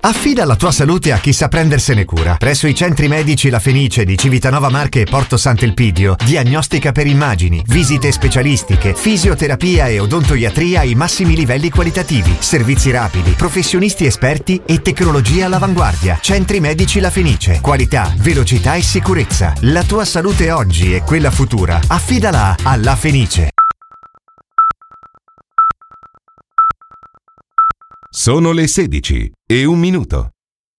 Affida la tua salute a chi sa prendersene cura. Presso i centri medici La Fenice di Civitanova Marche e Porto Sant'Elpidio, diagnostica per immagini, visite specialistiche, fisioterapia e odontoiatria ai massimi livelli qualitativi, servizi rapidi, professionisti esperti e tecnologia all'avanguardia. Centri medici La Fenice. Qualità, velocità e sicurezza. La tua salute oggi e quella futura. Affidala a La Fenice. Sono le 16:01.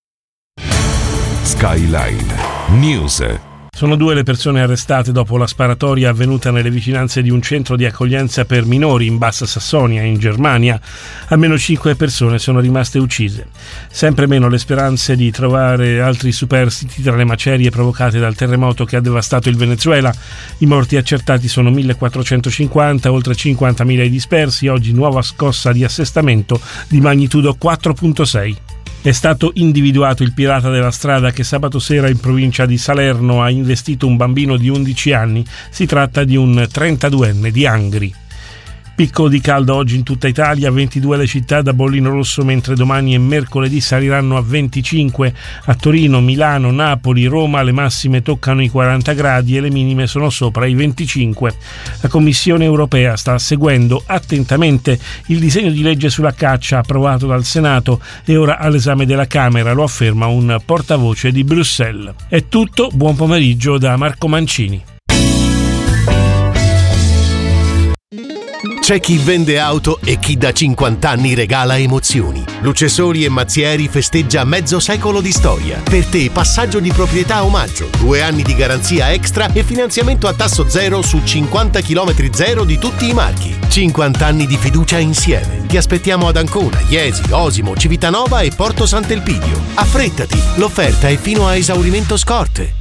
Skyline News. Sono 2 le persone arrestate dopo la sparatoria avvenuta nelle vicinanze di un centro di accoglienza per minori in Bassa Sassonia, in Germania. Almeno 5 persone sono rimaste uccise. Sempre meno le speranze di trovare altri superstiti tra le macerie provocate dal terremoto che ha devastato il Venezuela. I morti accertati sono 1450, oltre 50.000 i dispersi. Oggi nuova scossa di assestamento di magnitudo 4.6. È stato individuato il pirata della strada che sabato sera in provincia di Salerno ha investito un bambino di 11 anni. Si tratta di un 32enne di Angri. Picco di caldo oggi in tutta Italia, 22 le città da bollino rosso, mentre domani e mercoledì saliranno a 25. A Torino, Milano, Napoli, Roma le massime toccano i 40 gradi e le minime sono sopra i 25. La Commissione europea sta seguendo attentamente il disegno di legge sulla caccia approvato dal Senato e ora all'esame della Camera, lo afferma un portavoce di Bruxelles. È tutto, buon pomeriggio da Marco Mancini. C'è chi vende auto e chi da 50 anni regala emozioni. Lucesoli e Mazzieri festeggia mezzo secolo di storia. Per te passaggio di proprietà omaggio, 2 anni di garanzia extra e finanziamento a tasso zero su 50 km zero di tutti i marchi. 50 anni di fiducia insieme. Ti aspettiamo ad Ancona, Iesi, Osimo, Civitanova e Porto Sant'Elpidio. Affrettati, l'offerta è fino a esaurimento scorte.